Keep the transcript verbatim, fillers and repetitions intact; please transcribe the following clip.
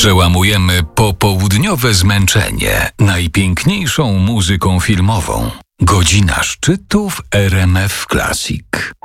Przełamujemy popołudniowe zmęczenie najpiękniejszą muzyką filmową. Godzina szczytu w R M F Classic.